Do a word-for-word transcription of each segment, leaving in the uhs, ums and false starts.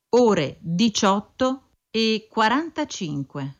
ore diciotto e quarantacinque.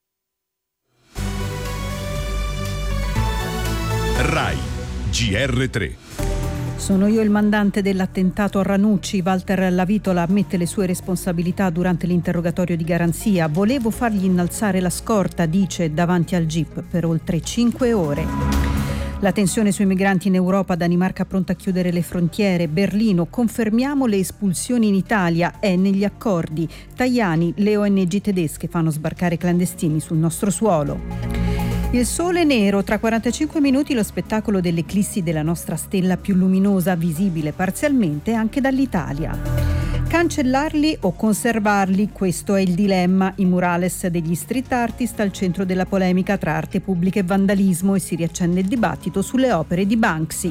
Rai G R tre. Sono io il mandante dell'attentato a Ranucci. Walter Lavitola ammette le sue responsabilità durante l'interrogatorio di garanzia. Volevo fargli innalzare la scorta, dice, davanti al jeep per oltre cinque ore. La tensione sui migranti in Europa, Danimarca pronta a chiudere le frontiere, Berlino, confermiamo le espulsioni in Italia, è negli accordi. Tajani, le O N G tedesche fanno sbarcare clandestini sul nostro suolo. Il sole nero, tra quarantacinque minuti lo spettacolo dell'eclissi della nostra stella più luminosa, visibile parzialmente anche dall'Italia. Cancellarli o conservarli? Questo è il dilemma. I murales degli street artist al centro della polemica tra arte pubblica e vandalismo, e si riaccende il dibattito sulle opere di Banksy.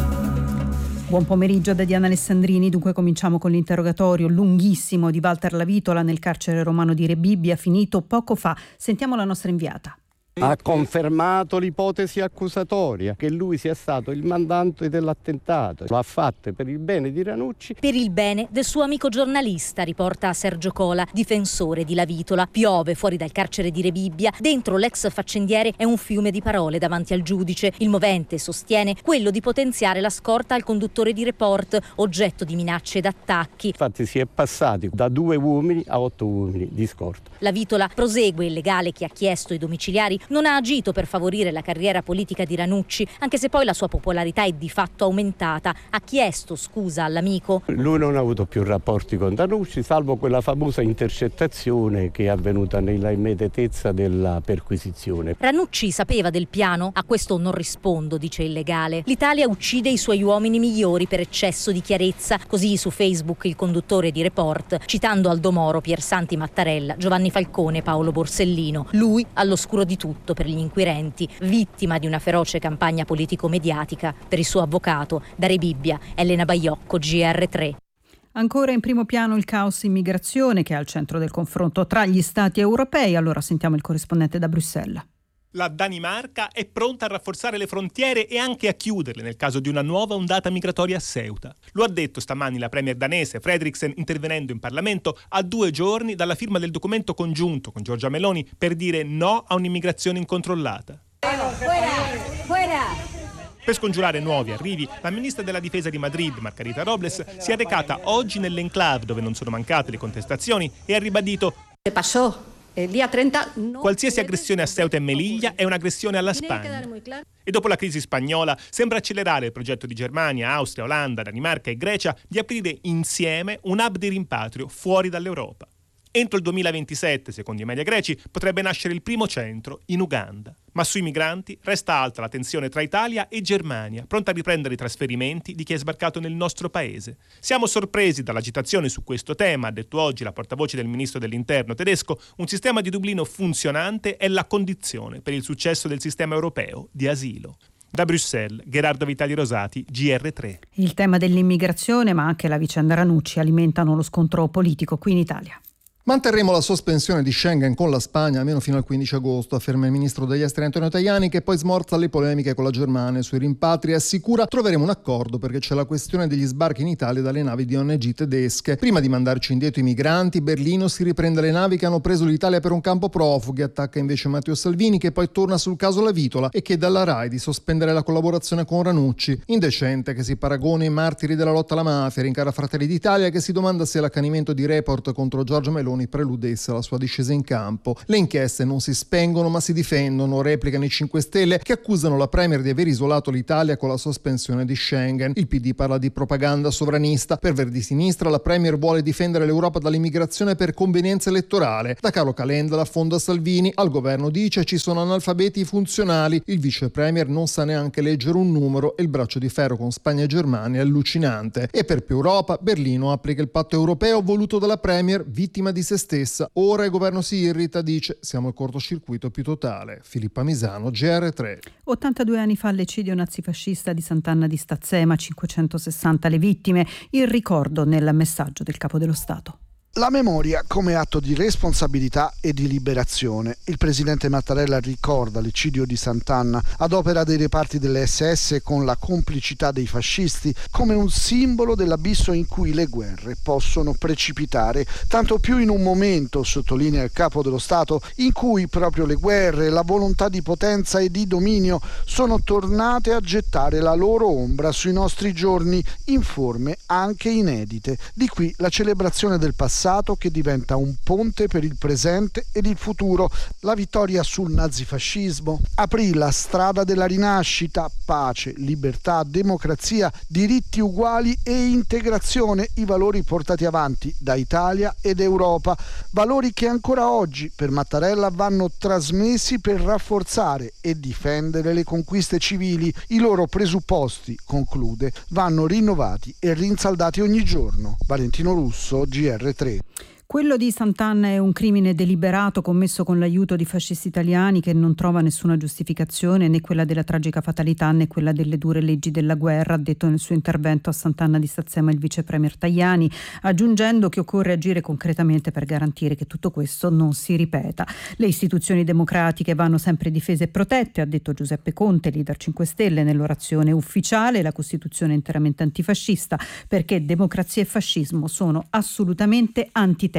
Buon pomeriggio da Diana Alessandrini. Dunque cominciamo con l'interrogatorio lunghissimo di Walter Lavitola nel carcere romano di Rebibbia, finito poco fa. Sentiamo la nostra inviata. Ha confermato l'ipotesi accusatoria che lui sia stato il mandante dell'attentato. Lo ha fatto per il bene di Ranucci. Per il bene del suo amico giornalista, riporta Sergio Cola, difensore di Lavitola. Piove fuori dal carcere di Rebibbia. Dentro l'ex faccendiere è un fiume di parole davanti al giudice. Il movente sostiene quello di potenziare la scorta al conduttore di Report, oggetto di minacce ed attacchi. Infatti si è passati da due uomini a otto uomini di scorta. Lavitola prosegue il legale che ha chiesto i domiciliari non ha agito per favorire la carriera politica di Ranucci, anche se poi la sua popolarità è di fatto aumentata. Ha chiesto scusa all'amico. Lui non ha avuto più rapporti con Ranucci, salvo quella famosa intercettazione che è avvenuta nella immediatezza della perquisizione. Ranucci sapeva del piano? A questo non rispondo, dice il legale. L'Italia uccide i suoi uomini migliori per eccesso di chiarezza. Così su Facebook il conduttore di Report, citando Aldo Moro, Piersanti Mattarella, Giovanni Falcone e Paolo Borsellino. Lui all'oscuro di tutto per gli inquirenti, vittima di una feroce campagna politico-mediatica. Per il suo avvocato, da Rebibbia, Elena Baiocco, G R tre. Ancora in primo piano il caos immigrazione, che è al centro del confronto tra gli stati europei. Allora sentiamo il corrispondente da Bruxelles. La Danimarca è pronta a rafforzare le frontiere e anche a chiuderle nel caso di una nuova ondata migratoria a Ceuta. Lo ha detto stamani la premier danese Frederiksen intervenendo in Parlamento a due giorni dalla firma del documento congiunto con Giorgia Meloni per dire no a un'immigrazione incontrollata. Fuera, fuera. Per scongiurare nuovi arrivi, la ministra della difesa di Madrid, Margarita Robles, si è recata oggi nell'enclave dove non sono mancate le contestazioni e ha ribadito: Se passò. qualsiasi aggressione a Ceuta e Melilla è un'aggressione alla Spagna. E dopo la crisi spagnola sembra accelerare il progetto di Germania, Austria, Olanda, Danimarca e Grecia di aprire insieme un hub di rimpatrio fuori dall'Europa. Entro il duemilaventisette, secondo i media greci, potrebbe nascere il primo centro in Uganda. Ma sui migranti resta alta la tensione tra Italia e Germania, pronta a riprendere i trasferimenti di chi è sbarcato nel nostro paese. Siamo sorpresi dall'agitazione su questo tema, ha detto oggi la portavoce del ministro dell'Interno tedesco. Un sistema di Dublino funzionante è la condizione per il successo del sistema europeo di asilo. Da Bruxelles, Gerardo Vitali Rosati, G R tre. Il tema dell'immigrazione, ma anche la vicenda Ranucci, alimentano lo scontro politico qui in Italia. Manterremo la sospensione di Schengen con la Spagna almeno fino al quindici agosto, afferma il ministro degli esteri Antonio Tajani, che poi smorza le polemiche con la Germania sui rimpatri e assicura: troveremo un accordo perché c'è la questione degli sbarchi in Italia dalle navi di O N G tedesche. Prima di mandarci indietro i migranti, Berlino si riprende le navi che hanno preso l'Italia per un campo profughi, attacca invece Matteo Salvini, che poi torna sul caso Lavitola e chiede alla Rai di sospendere la collaborazione con Ranucci. Indecente che si paragoni ai martiri della lotta alla mafia, rincara Fratelli d'Italia, che si domanda se l'accanimento di Report contro Giorgia Meloni preludesse la sua discesa in campo. Le inchieste non si spengono ma si difendono, replicano i cinque Stelle, che accusano la premier di aver isolato l'Italia con la sospensione di Schengen. Il P D parla di propaganda sovranista. Per Verdi Sinistra la premier vuole difendere l'Europa dall'immigrazione per convenienza elettorale. Da Carlo Calenda la fonda Salvini, al governo dice ci sono analfabeti funzionali. Il vice premier non sa neanche leggere un numero e il braccio di ferro con Spagna e Germania è allucinante. E per più Europa, Berlino applica il patto europeo voluto dalla premier, vittima di se stessa. Ora il governo si irrita, dice siamo al cortocircuito più totale. Filippa Misano, G R tre. ottantadue anni fa l'eccidio nazifascista di Sant'Anna di Stazzema, cinquecentosessanta le vittime, il ricordo nel messaggio del Capo dello Stato. La memoria come atto di responsabilità e di liberazione. Il presidente Mattarella ricorda l'eccidio di Sant'Anna ad opera dei reparti dell'esse esse con la complicità dei fascisti come un simbolo dell'abisso in cui le guerre possono precipitare, tanto più in un momento, sottolinea il capo dello Stato, in cui proprio le guerre, la volontà di potenza e di dominio sono tornate a gettare la loro ombra sui nostri giorni in forme anche inedite. Di qui la celebrazione del passato che diventa un ponte per il presente ed il futuro. La vittoria sul nazifascismo aprì la strada della rinascita, pace, libertà, democrazia, diritti uguali e integrazione, i valori portati avanti da Italia ed Europa, valori che ancora oggi per Mattarella vanno trasmessi per rafforzare e difendere le conquiste civili. I loro presupposti, conclude, vanno rinnovati e rinsaldati ogni giorno. Valentino Russo, G R tre. Quello di Sant'Anna è un crimine deliberato commesso con l'aiuto di fascisti italiani che non trova nessuna giustificazione, né quella della tragica fatalità né quella delle dure leggi della guerra, ha detto nel suo intervento a Sant'Anna di Stazzema il vice premier Tajani, aggiungendo che occorre agire concretamente per garantire che tutto questo non si ripeta. Le istituzioni democratiche vanno sempre difese e protette, ha detto Giuseppe Conte, leader cinque Stelle, nell'orazione ufficiale. La Costituzione è interamente antifascista perché democrazia e fascismo sono assolutamente antitetici.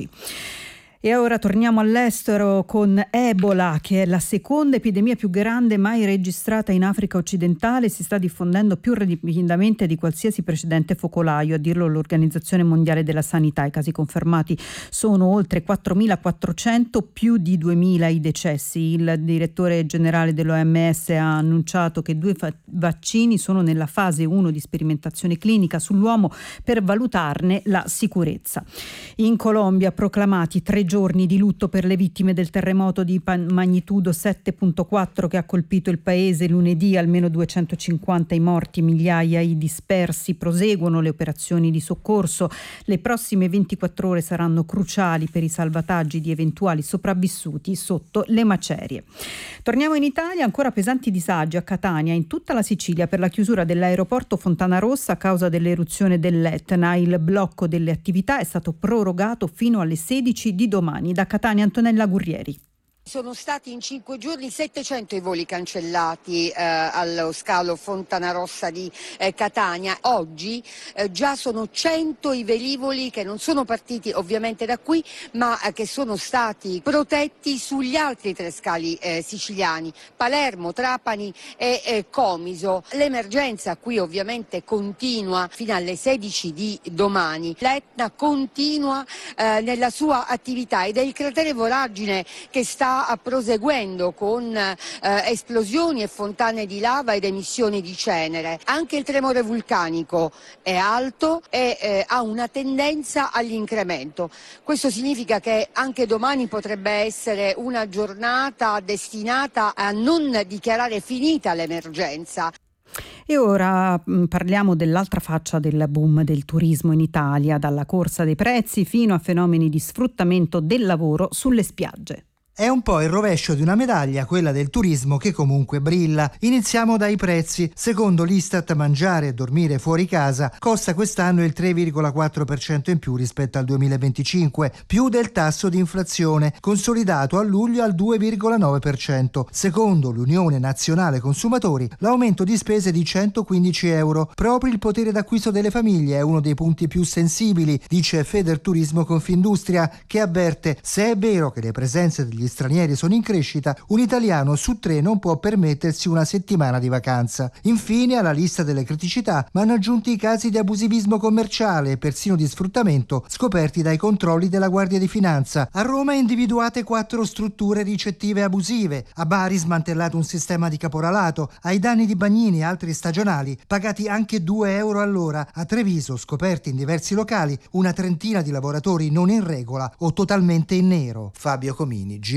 E ora torniamo all'estero con Ebola, che è la seconda epidemia più grande mai registrata in Africa occidentale e si sta diffondendo più rapidamente di qualsiasi precedente focolaio, a dirlo l'Organizzazione Mondiale della Sanità. I casi confermati sono oltre quattromilaquattrocento, più di duemila i decessi. Il direttore generale dell'O M S ha annunciato che due fa- vaccini sono nella fase uno di sperimentazione clinica sull'uomo per valutarne la sicurezza. In Colombia proclamati tre giorni di lutto per le vittime del terremoto di magnitudo sette virgola quattro che ha colpito il paese lunedì, almeno duecentocinquanta i morti, migliaia i dispersi. Proseguono le operazioni di soccorso. Le prossime ventiquattro ore saranno cruciali per i salvataggi di eventuali sopravvissuti sotto le macerie. Torniamo in Italia, ancora pesanti disagi a Catania, in tutta la Sicilia, per la chiusura dell'aeroporto Fontanarossa a causa dell'eruzione dell'Etna. Il blocco delle attività è stato prorogato fino alle sedici di domani. Da Catania, Antonella Gurrieri. Sono stati in cinque giorni settecento i voli cancellati eh, allo scalo Fontanarossa di eh, Catania. Oggi eh, già sono cento i velivoli che non sono partiti ovviamente da qui, ma eh, che sono stati protetti sugli altri tre scali eh, siciliani, Palermo, Trapani e eh, Comiso. L'emergenza qui ovviamente continua fino alle sedici di domani. L'Etna continua eh, nella sua attività ed è il cratere voragine che sta proseguendo con eh, esplosioni e fontane di lava ed emissioni di cenere. Anche il tremore vulcanico è alto e eh, ha una tendenza all'incremento. Questo significa che anche domani potrebbe essere una giornata destinata a non dichiarare finita l'emergenza. E ora mh, parliamo dell'altra faccia del boom del turismo in Italia, dalla corsa dei prezzi fino a fenomeni di sfruttamento del lavoro sulle spiagge. È un po' il rovescio di una medaglia, quella del turismo che comunque brilla. Iniziamo dai prezzi. Secondo l'Istat, mangiare e dormire fuori casa costa quest'anno il tre virgola quattro per cento in più rispetto al duemilaventicinque, più del tasso di inflazione, consolidato a luglio al due virgola nove per cento. Secondo l'Unione Nazionale Consumatori, l'aumento di spese è di centoquindici euro. Proprio il potere d'acquisto delle famiglie è uno dei punti più sensibili, dice Federturismo Confindustria, che avverte: se è vero che le presenze degli stranieri sono in crescita, un italiano su tre non può permettersi una settimana di vacanza. Infine, alla lista delle criticità vanno aggiunti i casi di abusivismo commerciale e persino di sfruttamento scoperti dai controlli della Guardia di Finanza. A Roma individuate quattro strutture ricettive abusive. A Bari smantellato un sistema di caporalato. Ai danni di bagnini e altri stagionali pagati anche due euro all'ora. A Treviso scoperti in diversi locali una trentina di lavoratori non in regola o totalmente in nero. Fabio Comini, G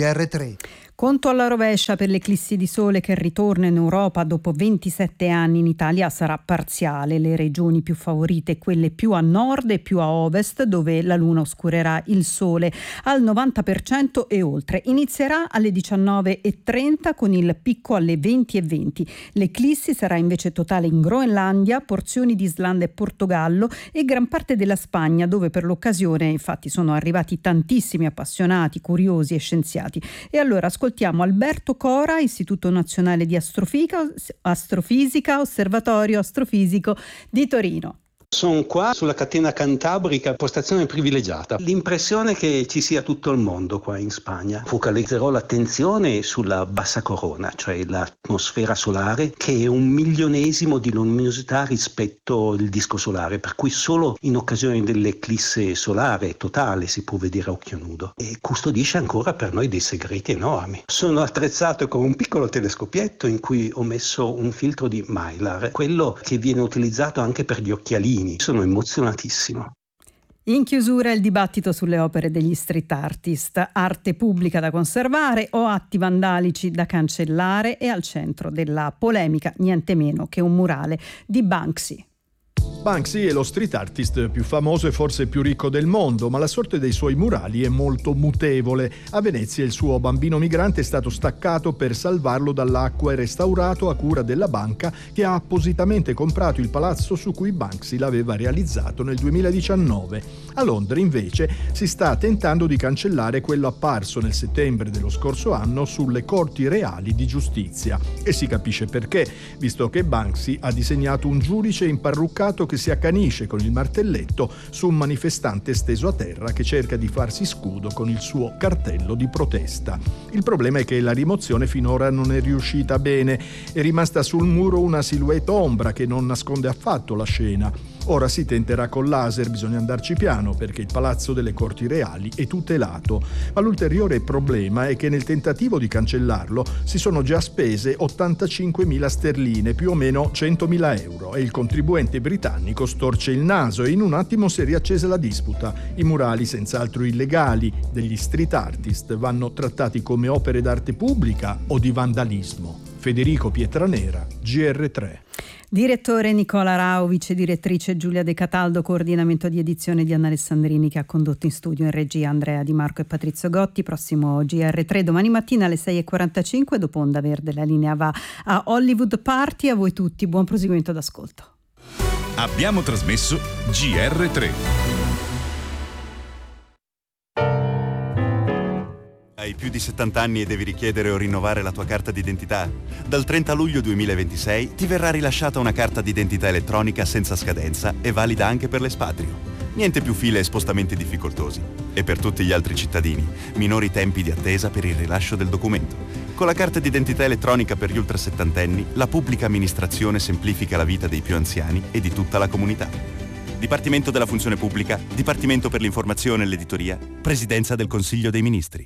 R tre. Conto alla rovescia per l'eclissi di sole che ritorna in Europa dopo ventisette anni. In Italia sarà parziale. Le regioni più favorite, quelle più a nord e più a ovest, dove la luna oscurerà il sole al novanta per cento e oltre. Inizierà alle diciannove e trenta con il picco alle venti e venti. L'eclissi sarà invece totale in Groenlandia, porzioni di Islanda e Portogallo e gran parte della Spagna, dove per l'occasione infatti sono arrivati tantissimi appassionati, curiosi e scienziati. E allora ascoltiamo Alberto Cora, Istituto Nazionale di Astrofisica, Astrofisica, Osservatorio Astrofisico di Torino. Sono qua sulla catena cantabrica, postazione privilegiata. L'impressione è che ci sia tutto il mondo qua in Spagna. Focalizzerò l'attenzione sulla bassa corona, cioè l'atmosfera solare, che è un milionesimo di luminosità rispetto al disco solare, per cui solo in occasione dell'eclisse solare totale si può vedere a occhio nudo. E custodisce ancora per noi dei segreti enormi. Sono attrezzato con un piccolo telescopietto in cui ho messo un filtro di Mylar, quello che viene utilizzato anche per gli occhialini. Sono emozionatissimo. In chiusura il dibattito sulle opere degli street artist, arte pubblica da conservare o atti vandalici da cancellare, e al centro della polemica niente meno che un murale di Banksy. Banksy è lo street artist più famoso e forse più ricco del mondo, ma la sorte dei suoi murali è molto mutevole. A Venezia il suo bambino migrante è stato staccato per salvarlo dall'acqua e restaurato a cura della banca che ha appositamente comprato il palazzo su cui Banksy l'aveva realizzato nel duemiladiciannove. A Londra invece si sta tentando di cancellare quello apparso nel settembre dello scorso anno sulle Corti Reali di Giustizia. E si capisce perché, visto che Banksy ha disegnato un giudice imparruccato che si accanisce con il martelletto su un manifestante steso a terra che cerca di farsi scudo con il suo cartello di protesta. Il problema è che la rimozione finora non è riuscita bene, è rimasta sul muro una silhouette ombra che non nasconde affatto la scena. Ora si tenterà col laser, bisogna andarci piano perché il Palazzo delle Corti Reali è tutelato, ma l'ulteriore problema è che nel tentativo di cancellarlo si sono già spese ottantacinquemila sterline, più o meno centomila euro, e il contribuente britannico storce il naso e in un attimo si è riaccesa la disputa. I murali, senz'altro illegali, degli street artist vanno trattati come opere d'arte pubblica o di vandalismo. Federico Pietranera, G R tre. Direttore Nicola Rao, vice direttrice Giulia De Cataldo, coordinamento di edizione di Anna Alessandrini, che ha condotto in studio, in regia Andrea Di Marco e Patrizio Gotti. Prossimo G R tre domani mattina alle sei e quarantacinque, dopo Onda Verde la linea va a Hollywood Party. A voi tutti buon proseguimento d'ascolto. Abbiamo trasmesso G R tre. Hai più di settanta anni e devi richiedere o rinnovare la tua carta d'identità? Dal trenta luglio duemilaventisei ti verrà rilasciata una carta d'identità elettronica senza scadenza e valida anche per l'espatrio. Niente più file e spostamenti difficoltosi. E per tutti gli altri cittadini, minori tempi di attesa per il rilascio del documento. Con la carta d'identità elettronica per gli ultrasettantenni, la pubblica amministrazione semplifica la vita dei più anziani e di tutta la comunità. Dipartimento della Funzione Pubblica, Dipartimento per l'Informazione e l'Editoria, Presidenza del Consiglio dei Ministri.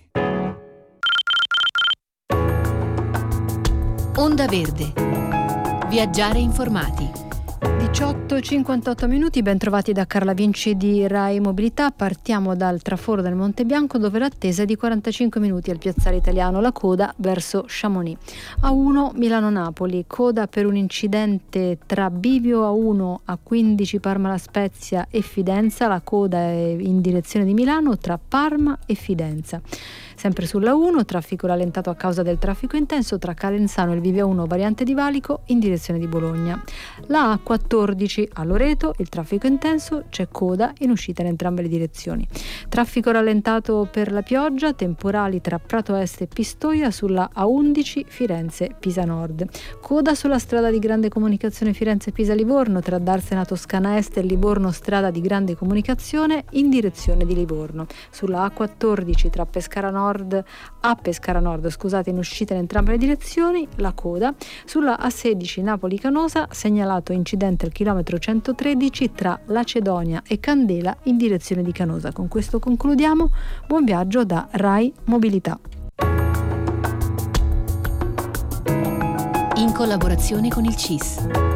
Onda Verde. Viaggiare informati. diciotto e cinquantotto minuti, ben trovati da Carla Vinci di Rai Mobilità. Partiamo dal traforo del Monte Bianco, dove l'attesa è di quarantacinque minuti al piazzale Italiano, la coda verso Chamonix. A uno Milano-Napoli, coda per un incidente tra Bivio A uno, A quindici Parma La Spezia e Fidenza, la coda è in direzione di Milano tra Parma e Fidenza. Sempre sulla uno, traffico rallentato a causa del traffico intenso tra Calenzano e il Bivio A uno variante di Valico in direzione di Bologna. La A quattordici a Loreto, il traffico intenso, c'è coda in uscita in entrambe le direzioni. Traffico rallentato per la pioggia, temporali tra Prato Est e Pistoia sulla A undici Firenze-Pisa Nord. Coda sulla strada di grande comunicazione Firenze-Pisa-Livorno tra Darsena Toscana Est e Livorno strada di grande comunicazione in direzione di Livorno. Sulla A quattordici tra Pescara Nord a Pescara Nord, scusate, in uscita in entrambe le direzioni, la coda. Sulla A sedici Napoli-Canosa, segnalato incidente al chilometro centotredici tra Lacedonia e Candela in direzione di Canosa. Con questo concludiamo. Buon viaggio da Rai Mobilità. In collaborazione con il C I S.